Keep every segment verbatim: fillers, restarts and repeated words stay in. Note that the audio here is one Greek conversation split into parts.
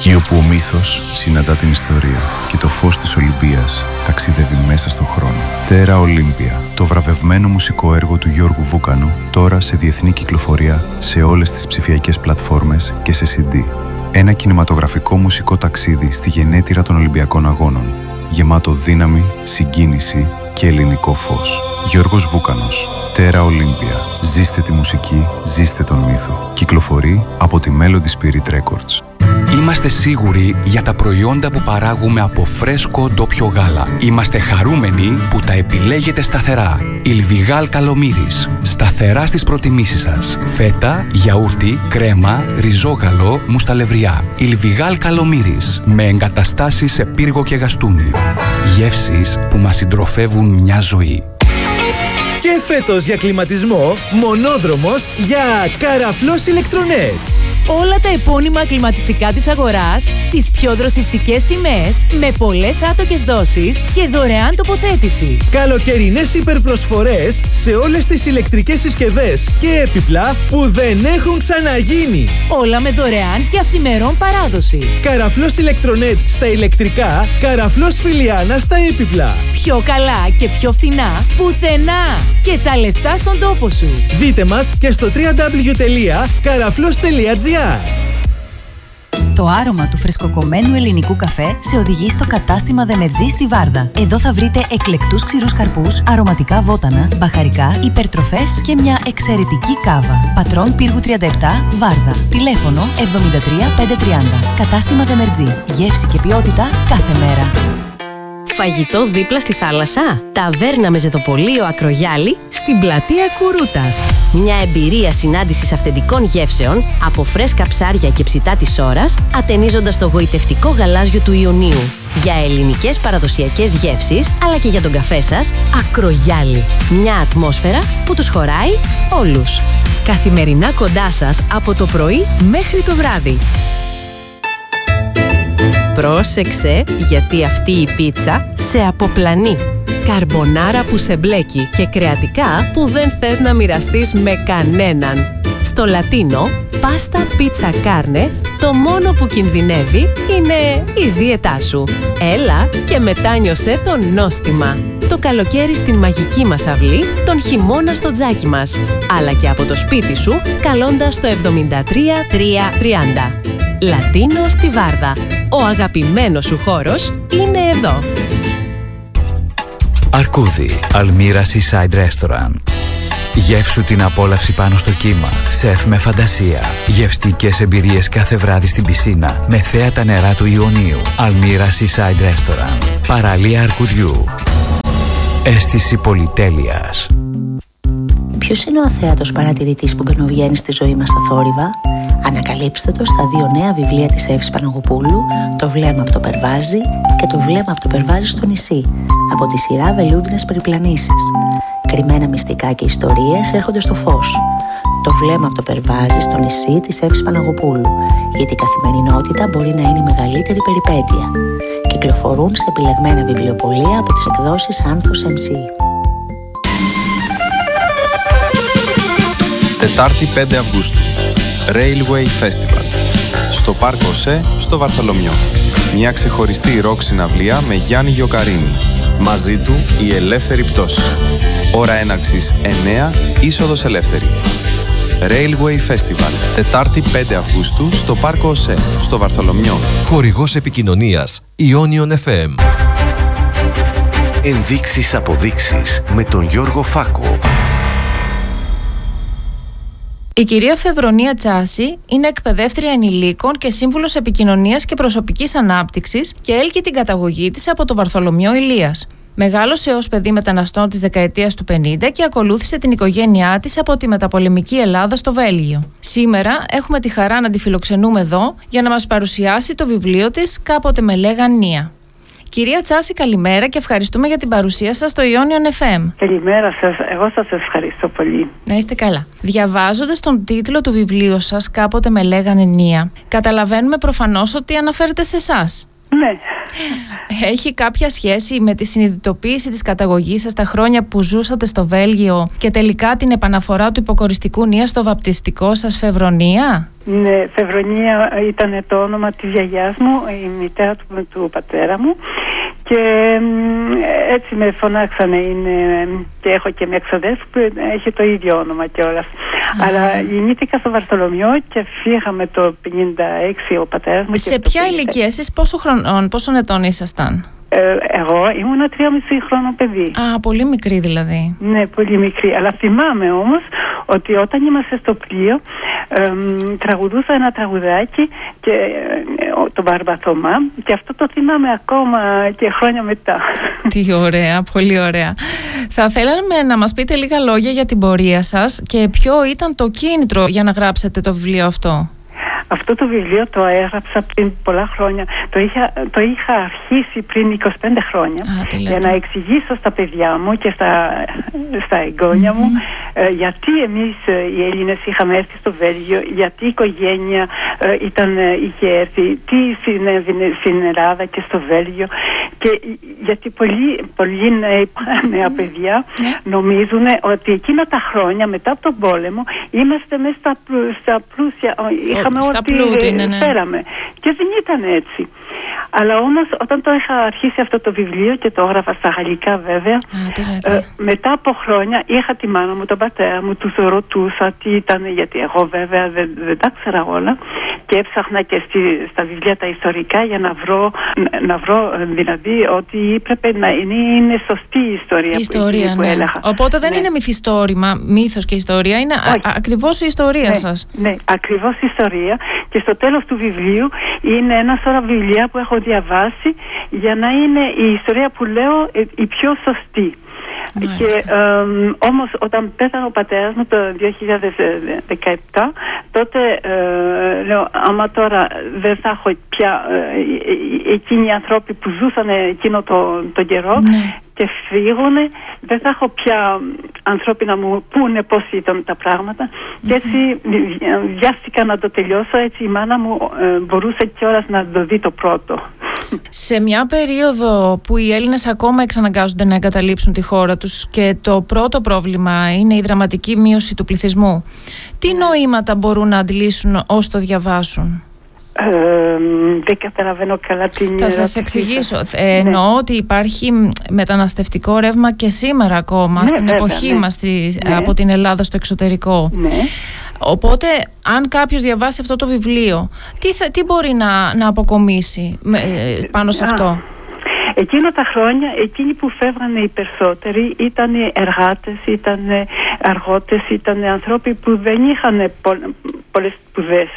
Εκεί όπου ο μύθος συναντά την ιστορία και το φως της Ολυμπίας ταξιδεύει μέσα στον χρόνο. Τέρα Ολύμπια, το βραβευμένο μουσικό έργο του Γιώργου Βούκανου, τώρα σε διεθνή κυκλοφορία σε όλες τις ψηφιακές πλατφόρμες και σε σι ντι. Ένα κινηματογραφικό μουσικό ταξίδι στη γενέτειρα των Ολυμπιακών Αγώνων, γεμάτο δύναμη, συγκίνηση και ελληνικό φως. Γιώργος Βούκανος, Τέρα Ολύμπια. Ζήστε τη μουσική, ζήστε τον μύθο. Κυκλοφορεί από τη Melody Spirit Records. Είμαστε σίγουροι για τα προϊόντα που παράγουμε από φρέσκο ντόπιο γάλα. Είμαστε χαρούμενοι που τα επιλέγετε σταθερά. Ιλβιγάλ Καλομύρης. Σταθερά στις προτιμήσεις σας. Φέτα, γιαούρτι, κρέμα, ριζόγαλο, μουσταλευριά. Ιλβιγάλ Καλομύρης. Με εγκαταστάσεις σε πύργο και γαστούνι. Γεύσεις που μας συντροφεύουν μια ζωή. Και φέτος για κλιματισμό, μονόδρομος για Καραφλός Ηλεκτρονέτ. Όλα τα επώνυμα κλιματιστικά της αγοράς στις πιο δροσιστικές τιμές, με πολλές άτοκες δόσεις και δωρεάν τοποθέτηση. Καλοκαιρινές υπερπροσφορές σε όλες τις ηλεκτρικές συσκευές και έπιπλα που δεν έχουν ξαναγίνει. Όλα με δωρεάν και αυθημερών παράδοση. Καραφλός Ηλεκτρονέτ στα ηλεκτρικά, Καραφλός Φιλιάνα στα έπιπλα. Πιο καλά και πιο φθηνά πουθενά. Και τα λεφτά στον τόπο σου. Δείτε μας και στο double-u double-u double-u τελεία καραφλός τελεία τζι άρ. Το άρωμα του φρεσκοκομμένου ελληνικού καφέ σε οδηγεί στο κατάστημα Δεμερτζή στη Βάρδα. Εδώ θα βρείτε εκλεκτούς ξηρούς καρπούς, αρωματικά βότανα, μπαχαρικά, υπερτροφές και μια εξαιρετική κάβα. Πατρών Πύργου τριάντα επτά, Βάρδα. Τηλέφωνο εβδομήντα τρία πεντακόσια τριάντα. Κατάστημα Δεμερτζή. Γεύση και ποιότητα κάθε μέρα. Φαγητό δίπλα στη θάλασσα. Ταβέρνα με ζεδοπολείο Ακρογιάλη στην πλατεία Κουρούτας. Μια εμπειρία συνάντησης αυθεντικών γεύσεων από φρέσκα ψάρια και ψητά της ώρας, ατενίζοντας το γοητευτικό γαλάζιο του Ιωνίου. Για ελληνικές παραδοσιακές γεύσεις, αλλά και για τον καφέ σας, Ακρογιάλη. Μια ατμόσφαιρα που τους χωράει όλους. Καθημερινά κοντά σας από το πρωί μέχρι το βράδυ. Πρόσεξε, γιατί αυτή η πίτσα σε αποπλανεί. Καρμπονάρα που σε μπλέκει και κρεατικά που δεν θες να μοιραστείς με κανέναν. Στο Λατίνο, πάστα πίτσα κάρνε, το μόνο που κινδυνεύει είναι η δίαιτά σου. Έλα και μετάνιωσέ το νόστιμα. Το καλοκαίρι στην μαγική μας αυλή, τον χειμώνα στο τζάκι μας. Αλλά και από το σπίτι σου, καλώντας το εβδομήντα τρία τριακόσια τριάντα. Λατίνο στη Βάρδα. Ο αγαπημένος σου χώρος είναι εδώ. Αρκούδι, Αλμύρα Seaside Restaurant. Γεύσου την απόλαυση πάνω στο κύμα. Σεφ με φαντασία. Γευστικές εμπειρίες κάθε βράδυ στην πισίνα. Με θέα τα νερά του Ιωνίου. Αλμύρα Seaside Restaurant. Παραλία Αρκουδιού. Αίσθηση πολυτέλειας. Ποιος είναι ο αθέατος παρατηρητής που μπαινοβγαίνει στη ζωή μας στα θόρυβα? Ανακαλύψτε το στα δύο νέα βιβλία της Εύης Παναγοπούλου, «Το βλέμμα από το Περβάζι» και «Το βλέμμα από το Περβάζι στο νησί», από τη σειρά Βελούδινες περιπλανήσεις. Κρυμμένα μυστικά και ιστορίες έρχονται στο φως. «Το βλέμμα από το Περβάζι στο νησί» της Εύης Παναγοπούλου, γιατί η καθημερινότητα μπορεί να είναι η μεγαλύτερη περιπέτεια. Κυκλοφορούν σε επιλεγμένα βιβλιοπωλεία από τις εκδόσεις Άνθος εμ σι. Τετάρτη πέντε Αυγούστου, Railway Festival, στο Πάρκο ΟΣΕ, στο Βαρθολομιό. Μια ξεχωριστή ροκ συναυλία με Γιάννη Γιοκαρίνη. Μαζί του η ελεύθερη πτώση. Ώρα έναρξης εννέα, είσοδος ελεύθερη. Railway Festival, Τετάρτη πέντε Αυγούστου, στο Πάρκο ΟΣΕ, στο Βαρθολομιό. Χορηγός επικοινωνίας Ionion εφ εμ. Ενδείξεις αποδείξεις με τον Γιώργο Φάκο. Η κυρία Φεβρονία Τσάση είναι εκπαιδεύτρια ενηλίκων και σύμβουλος επικοινωνίας και προσωπικής ανάπτυξης και έλκει την καταγωγή της από το Βαρθολομιό Ηλίας. Μεγάλωσε ως παιδί μεταναστών της δεκαετίας του πενήντα και ακολούθησε την οικογένειά της από τη μεταπολεμική Ελλάδα στο Βέλγιο. Σήμερα έχουμε τη χαρά να τη φιλοξενούμε εδώ για να μας παρουσιάσει το βιβλίο της «Κάποτε με λέγαν Νία». Κυρία Τσάση, καλημέρα και ευχαριστούμε για την παρουσία σας στο Ionion εφ εμ. Καλημέρα σας, εγώ σας ευχαριστώ πολύ. Να είστε καλά. Διαβάζοντας τον τίτλο του βιβλίου σας «Κάποτε με λέγανε Νία», καταλαβαίνουμε προφανώς ότι αναφέρεται σε εσάς. Mm, Ναι. Έχει κάποια σχέση με τη συνειδητοποίηση της καταγωγής σας τα χρόνια που ζούσατε στο Βέλγιο και τελικά την επαναφορά του υποκοριστικού νία στο βαπτιστικό σας Φεβρονία? Ναι, Φεβρονία ήταν το όνομα της γιαγιάς μου, η μητέρα του, του πατέρα μου, και έτσι με φωνάξανε. Είναι, και έχω και μια ξαδέρφη που έχει το ίδιο όνομα κιόλας. Mm. Αλλά γεννήθηκα στο Βαρθολομιό και φύγαμε το πενήντα έξι ο πατέρας μου. Σε ποια ηλικία, εσείς πόσο χρονών, πόσων ετών ήσασταν? Ε, εγώ ήμουν τρία μισή χρόνο παιδί. Α, πολύ μικρή δηλαδή. Ναι, πολύ μικρή. Αλλά θυμάμαι όμως ότι όταν είμαστε στο πλοίο ε, τραγουδούσα ένα τραγουδάκι και, ε, το Μπαρμπαθωμά, και αυτό το θυμάμαι ακόμα και χρόνια μετά. Τι ωραία, πολύ ωραία. Θα θέλαμε να μας πείτε λίγα λόγια για την πορεία σας και ποιο ήταν το κίνητρο για να γράψετε το βιβλίο αυτό. Αυτό το βιβλίο το έγραψα πριν πολλά χρόνια. Το είχα, το είχα αρχίσει πριν είκοσι πέντε χρόνια. Α, για να εξηγήσω στα παιδιά μου και στα, στα εγγόνια mm-hmm. μου ε, γιατί εμείς ε, οι Έλληνες είχαμε έρθει στο Βέλγιο, γιατί η οικογένεια ε, ήταν, ε, είχε έρθει, τι συνέβαινε στην Ελλάδα και στο Βέλγιο, και γιατί πολλοί, πολλοί νέοι, νέα παιδιά mm-hmm. νομίζουν ότι εκείνα τα χρόνια μετά από τον πόλεμο είμαστε μέσα στα, στα πλούσια, είχαμε όλα πλούτη, ναι, ναι. Φέραμε. Και δεν ήταν έτσι. Αλλά όμως όταν το είχα αρχίσει αυτό το βιβλίο και το έγραφα στα γαλλικά βέβαια, Α, ε, μετά από χρόνια είχα τη μάνα μου, τον πατέρα μου, τους ρωτούσα τι ήταν, γιατί εγώ βέβαια δεν, δεν τα ξέρα όλα, και έψαχνα και στη, στα βιβλία τα ιστορικά για να βρω, να βρω δηλαδή ότι έπρεπε να είναι, είναι σωστή η ιστορία, η ιστορία που, που ναι. έλεγα. Οπότε δεν ναι. είναι μυθιστόρημα, μύθος και ιστορία, είναι α, ακριβώς η ιστορία ναι, σας. Ναι, ακριβώς η ιστορία, και στο τέλος του βιβλίου είναι ένα σωρό βιβλία που έχω διαβάσει για να είναι η ιστορία που λέω η πιο σωστή. Μάλιστα. Και ε, όμως όταν πέθανε ο πατέρας μου το δύο χιλιάδες δεκαεπτά, τότε ε, λέω, άμα τώρα δεν θα έχω πια ε, εκείνοι οι άνθρωποι που ζούσαν εκείνο το, το καιρό, ναι. και φύγουνε, δεν θα έχω πια ανθρώποι να μου πούνε πώς ήταν τα πράγματα, mm-hmm. και έτσι βιάστηκα να το τελειώσω. Έτσι η μάνα μου ε, μπορούσε κιόλας να το δει το πρώτο. Σε μια περίοδο που οι Έλληνες ακόμα εξαναγκάζονται να εγκαταλείψουν τη χώρα τους και το πρώτο πρόβλημα είναι η δραματική μείωση του πληθυσμού, τι νοήματα μπορούν να αντλήσουν όσοι το διαβάσουν? Ε, δεν καταλαβαίνω καλά την. Θα σας εξηγήσω. Ε, εννοώ ναι. ότι υπάρχει μεταναστευτικό ρεύμα και σήμερα ακόμα, ναι, στην βέβαια, εποχή ναι. μας στη, ναι. από την Ελλάδα στο εξωτερικό. Ναι. Οπότε, αν κάποιος διαβάσει αυτό το βιβλίο, τι, θα, τι μπορεί να, να αποκομίσει με, πάνω σε αυτό? Α. Εκείνα τα χρόνια, εκείνοι που φεύγανε οι περισσότεροι ήταν εργάτες, ήταν αργότες, ήταν άνθρωποι που δεν είχαν πολλές σπουδές.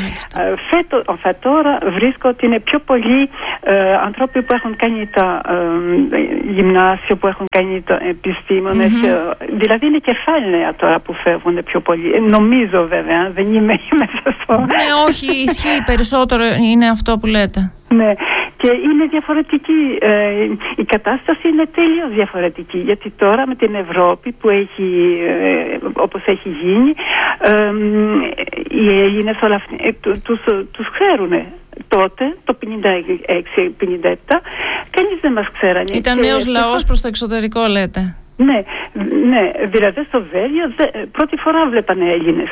Φέτο, τώρα βρίσκω ότι είναι πιο πολλοί ε, άνθρωποι που έχουν κάνει τα ε, γυμνάσιο, που έχουν κάνει τα επιστήμονες, mm-hmm. δηλαδή είναι κεφάλαια τώρα που φεύγουν πιο πολλοί. Ε, νομίζω βέβαια, δεν είμαι μέσα στο... Ναι, όχι, ισχύει περισσότερο, είναι αυτό που λέτε. Ναι, και είναι διαφορετική, ε, η κατάσταση είναι τελείως διαφορετική, γιατί τώρα με την Ευρώπη που έχει, ε, όπως έχει γίνει, ε, οι Έλληνες όλα αυτοί, ε, τους, τους ξέρουνε. Τότε, το πενήντα έξι πενήντα επτά, κανείς δεν μας ξέρανε. Ήταν και νέος λαός προς το εξωτερικό, λέτε. Ναι, ναι, δηλαδή στο Βέλγιο δε, πρώτη φορά βλέπανε Έλληνες.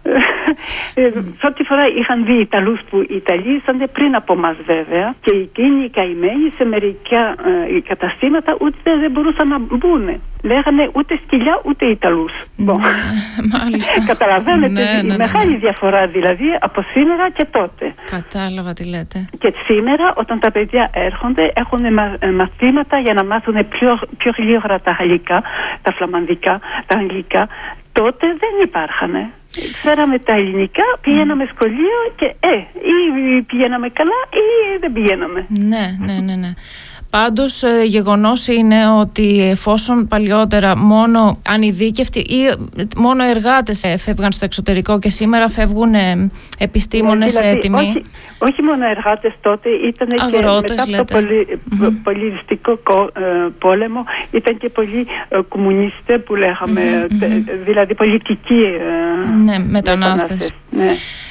Πρώτη φορά είχαν δει Ιταλούς, που οι Ιταλοί ήσαν πριν από μας βέβαια, και εκείνοι οι καημένοι σε μερικά ε, καταστήματα ούτε δεν μπορούσαν να μπουν. Λέγανε ούτε σκυλιά ούτε Ιταλούς. Ναι, μάλιστα. Καταλαβαίνετε, ναι, ναι, ναι, η μεγάλη διαφορά δηλαδή από σήμερα και τότε. Κατάλαβα τι λέτε. Και σήμερα όταν τα παιδιά έρχονται έχουν μα, μαθήματα για να μάθουν πιο, πιο γλίγορα τα γαλλικά, τα φλαμανδικά, τα αγγλικά. Τότε δεν υπάρχανε. Ξέραμε τα ελληνικά, πηγαίναμε mm. σχολείο και ε, ή πηγαίναμε καλά ή δεν πηγαίναμε. Ναι, ναι, ναι, ναι. Πάντως ε, γεγονός είναι ότι εφόσον παλιότερα μόνο ανειδίκευτοι ή μόνο εργάτες ε, φεύγαν στο εξωτερικό και σήμερα φεύγουν ε, επιστήμονες δηλαδή, έτοιμοι. Όχι, όχι μόνο εργάτες τότε, ήταν αγρότες, και μετά από το πολυ, mm-hmm. πολιτιστικό ε, πόλεμο ήταν και πολλοί ε, κομμουνιστές που λέγαμε, mm-hmm. τε, δηλαδή πολιτικοί ε, ναι, μετανάστες. Ναι.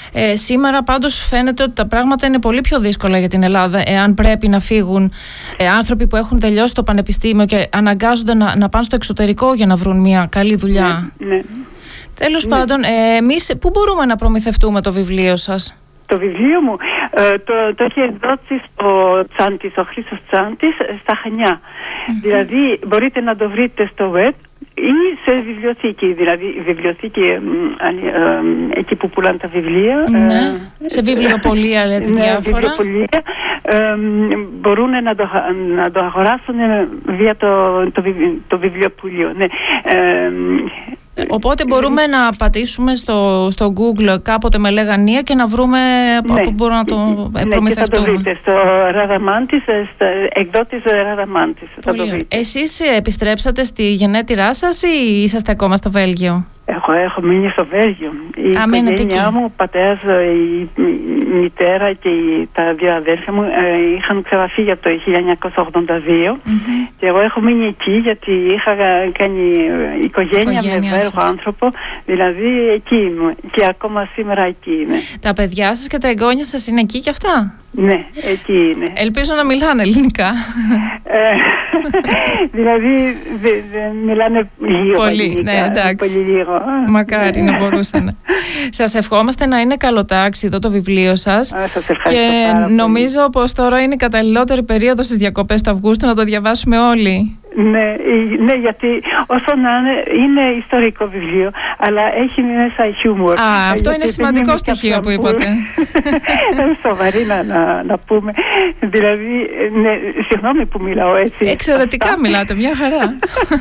Ε, σήμερα πάντως φαίνεται ότι τα πράγματα είναι πολύ πιο δύσκολα για την Ελλάδα, εάν πρέπει να φύγουν ε, άνθρωποι που έχουν τελειώσει το πανεπιστήμιο και αναγκάζονται να, να πάνε στο εξωτερικό για να βρουν μια καλή δουλειά. Ναι, ναι. Τέλος ναι. πάντων, ε, εμείς πού μπορούμε να προμηθευτούμε το βιβλίο σας? Το βιβλίο μου ε, το, το έχει εκδώσει ο Τσάντης, ο Χρήστος Τσάντης, στα Χανιά. Mm-hmm. Δηλαδή μπορείτε να το βρείτε στο web ή σε βιβλιοθήκη, δηλαδή βιβλιοθήκη ε, ε, εκεί που πουλάνε τα βιβλία. Ναι. Ε, σε βιβλιοπωλεία λέτε ναι, διάφορα. Βιβλιοπωλεία, ε, μπορούν να το, να το αγοράσουν βia το, το, το βιβλιοπωλείο. Ναι. Ε, Οπότε μπορούμε να πατήσουμε στο, στο Google κάποτε με λέγανία και να βρούμε ναι. από πού μπορούμε να το ναι, προμηθευτούμε. Και θα το βρείτε στο Ραδαμάντης, στο εκδότης Ραδαμάντης. Εσείς επιστρέψατε στη γενέτειρά σας ή είσαστε ακόμα στο Βέλγιο? Έχω, έχω μείνει στο Βέλγιο. Η Α, οικογένειά μου, ο πατέρας, η, η μητέρα και η, τα δύο αδέρφια μου ε, είχαν ξεβαφεί από το χίλια εννιακόσια ογδόντα δύο mm-hmm. και εγώ έχω μείνει εκεί γιατί είχα κάνει οικογένεια, οικογένεια με βέβαιο άνθρωπο, δηλαδή εκεί είμαι και ακόμα σήμερα εκεί είμαι. Τα παιδιά σας και τα εγγόνια σας είναι εκεί κι αυτά? Ναι, εκεί είναι. Ελπίζω να μιλάνε ελληνικά. Ε, δηλαδή δε, δε, μιλάνε λίγο. Πολύ, ελληνικά, ναι, εντάξει. Πολύ λίγο. Μακάρι να μπορούσαν. Σας ευχόμαστε να είναι καλοτάξιδο το βιβλίο σας. Α, σας ευχαριστώ και πάρα νομίζω πολύ. Πως τώρα είναι η καταλληλότερη περίοδος στις διακοπές του Αυγούστου να το διαβάσουμε όλοι. Ναι, ναι, γιατί όσο να είναι, είναι ιστορικό βιβλίο, αλλά έχει μέσα χιούμορ. Α, αυτό είναι σημαντικό στοιχείο που είπατε. Σοβαρή να, να, να πούμε. Δηλαδή, ναι, συγγνώμη που μιλάω έτσι. Εξαιρετικά αυτά. Μιλάτε, μια χαρά.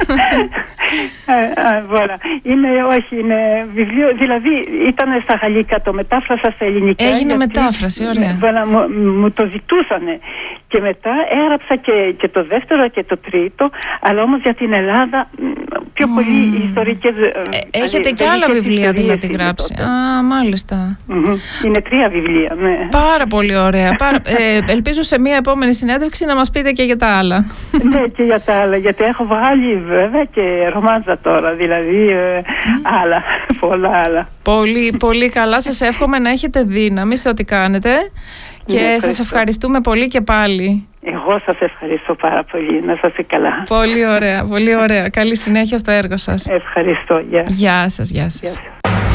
Voilà. Είναι, όχι, είναι βιβλίο, δηλαδή ήταν στα γαλλικά, το μετάφρασα στα ελληνικά. Έγινε γιατί, μετάφραση, ωραία. Voilà, μου, μου το ζητούσανε. Και μετά έγραψα και, και το δεύτερο και το τρίτο, αλλά όμως για την Ελλάδα πιο mm. πολύ ιστορικές... Ε, έχετε και άλλα βιβλία δηλαδή γράψει. Α, μάλιστα. Mm-hmm. Είναι τρία βιβλία, ναι. Πάρα πολύ ωραία. Πάρα, ε, ελπίζω σε μια επόμενη συνέντευξη να μας πείτε και για τα άλλα. Ναι, και για τα άλλα, γιατί έχω βγάλει βέβαια και ρομάντζα τώρα, δηλαδή ε, mm. άλλα, πολλά άλλα. Πολύ, πολύ καλά. Σας εύχομαι να έχετε δύναμη σε ό,τι κάνετε. Και ναι, σας ευχαριστούμε πολύ και πάλι. Εγώ σας ευχαριστώ πάρα πολύ. Να σας είστε καλά. Πολύ ωραία, πολύ ωραία. Καλή συνέχεια στο έργο σας. Ευχαριστώ. Γεια, γεια σας, γεια σας. Γεια σας.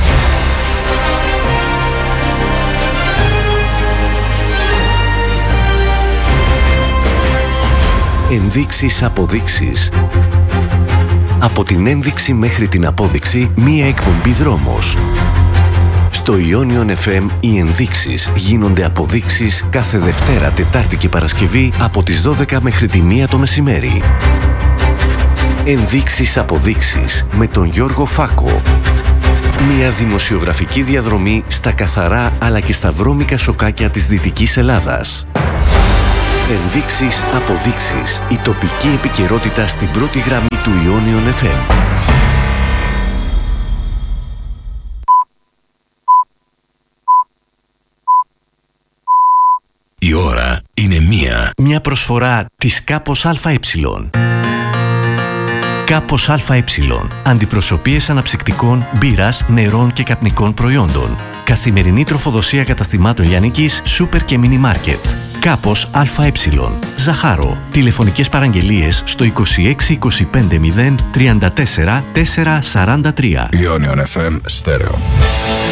Ενδείξεις, αποδείξεις. Από την ένδειξη μέχρι την απόδειξη, μία εκπομπή δρόμος. Στο Ionion εφ εμ οι ενδείξεις γίνονται αποδείξεις κάθε Δευτέρα, Τετάρτη και Παρασκευή από τις δώδεκα μέχρι τη μία το μεσημέρι. Ενδείξεις, αποδείξεις με τον Γιώργο Φάκο. Μια δημοσιογραφική διαδρομή στα καθαρά αλλά και στα βρώμικα σοκάκια της Δυτικής Ελλάδας. Ενδείξεις, αποδείξεις. Η τοπική επικαιρότητα στην πρώτη γραμμή του Ionion εφ εμ. Η ώρα είναι μία. Μια προσφορά της Κάπος ΑΕ. Κάπος ΑΕ. Αντιπροσωπείες αναψυκτικών, μπύρας, νερών και καπνικών προϊόντων. Καθημερινή τροφοδοσία καταστημάτων λιανικής, σούπερ και μίνι μάρκετ. Κάπος ΑΕ. Ζαχάρο. Τηλεφωνικές παραγγελίες στο είκοσι έξι είκοσι πέντε μηδέν τριάντα τέσσερα τετρακόσια σαράντα τρία. Ionion εφ εμ Stereo.